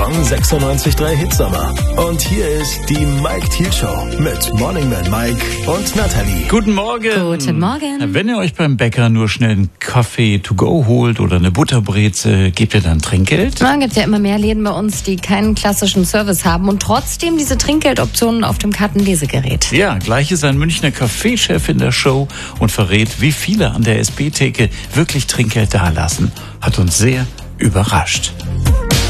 von 96.3 Hitsommer. Und hier ist die Mike Thiel Show mit Morning Man Mike und Nathalie. Guten Morgen. Guten Morgen. Wenn ihr euch beim Bäcker nur schnell einen Kaffee to go holt oder eine Butterbreze, gebt ihr dann Trinkgeld? Es gibt ja immer mehr Läden bei uns, die keinen klassischen Service haben und trotzdem diese Trinkgeldoptionen auf dem Kartenlesegerät. Ja, gleich ist ein Münchner Kaffeechef in der Show und verrät, wie viele an der SB-Theke wirklich Trinkgeld dalassen. Hat uns sehr überrascht.